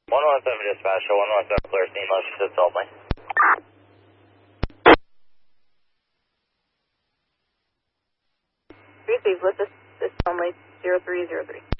117 dispatch, 117 clear steam, motion assist only. Receive, lift this only 0303.